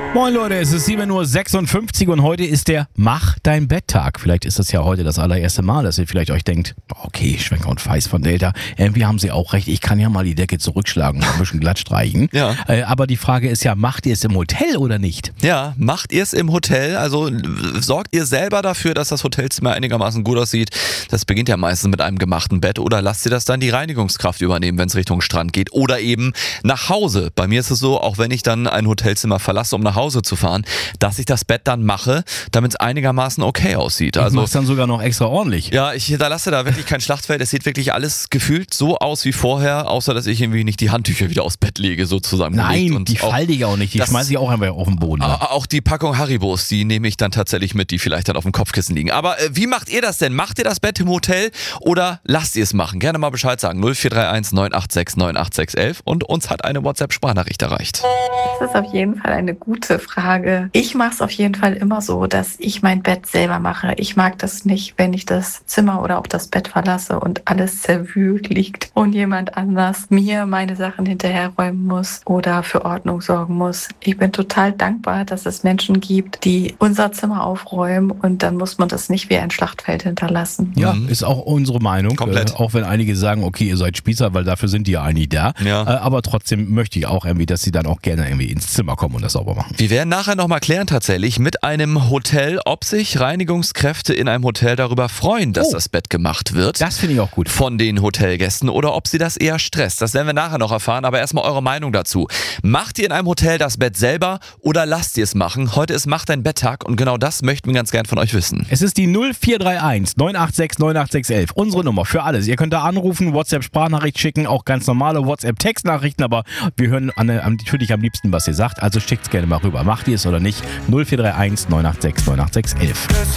Moin Leute, es ist 7:56 Uhr und heute ist der Mach dein Bett-Tag. Vielleicht ist das ja heute das allererste Mal, dass ihr vielleicht euch denkt, okay, Schwenker und Feist von Delta, irgendwie haben sie auch recht, ich kann ja mal die Decke zurückschlagen und ein bisschen glatt streichen. Ja. Aber die Frage ist ja, macht ihr es im Hotel oder nicht? Ja, macht ihr es im Hotel? Also sorgt ihr selber dafür, dass das Hotelzimmer einigermaßen gut aussieht? Das beginnt ja meistens mit einem gemachten Bett. Oder lasst ihr das dann die Reinigungskraft übernehmen, wenn es Richtung Strand geht? Oder eben nach Hause. Bei mir ist es so, auch wenn ich dann ein Hotelzimmer verlasse, um nach Hause zu fahren, dass ich das Bett dann mache, damit es einigermaßen okay aussieht. Also machst dann sogar noch extra ordentlich. Ja, ich hinterlasse da wirklich kein Schlachtfeld. Es sieht wirklich alles gefühlt so aus wie vorher, außer dass ich irgendwie nicht die Handtücher wieder aufs Bett lege, sozusagen. Nein, und die falte ich auch nicht. Die schmeiße ich auch einfach auf den Boden. Auch die Packung Haribos, die nehme ich dann tatsächlich mit, die vielleicht dann auf dem Kopfkissen liegen. Aber wie macht ihr das denn? Macht ihr das Bett im Hotel oder lasst ihr es machen? Gerne mal Bescheid sagen. 0431 986 98611 und uns hat eine WhatsApp-Sprachnachricht erreicht. Das ist auf jeden Fall eine gute Frage. Ich mache es auf jeden Fall immer so, dass ich mein Bett selber mache. Ich mag das nicht, wenn ich das Zimmer oder auch das Bett verlasse und alles zerwühlt liegt und jemand anders mir meine Sachen hinterherräumen muss oder für Ordnung sorgen muss. Ich bin total dankbar, dass es Menschen gibt, die unser Zimmer aufräumen und dann muss man das nicht wie ein Schlachtfeld hinterlassen. Ja, ist auch unsere Meinung. Komplett. Auch wenn einige sagen, okay, ihr seid Spießer, weil dafür sind die ja eigentlich da. Ja. Aber trotzdem möchte ich auch irgendwie, dass sie dann auch gerne irgendwie ins Zimmer kommen und das sauber machen. Wir werden nachher nochmal klären tatsächlich mit einem Hotel, ob sich Reinigungskräfte in einem Hotel darüber freuen, dass das Bett gemacht wird. Das finde ich auch gut. Von den Hotelgästen oder ob sie das eher stresst. Das werden wir nachher noch erfahren, aber erstmal eure Meinung dazu. Macht ihr in einem Hotel das Bett selber oder lasst ihr es machen? Heute ist Mach dein Bett-Tag und genau das möchten wir ganz gern von euch wissen. Es ist die 0431 986 98611. Unsere Nummer für alles. Ihr könnt da anrufen, WhatsApp-Sprachnachricht schicken, auch ganz normale WhatsApp-Textnachrichten, aber wir hören natürlich am liebsten, was ihr sagt. Also schickt's gerne mal rüber. Macht ihr es oder nicht? 0431 986 98611.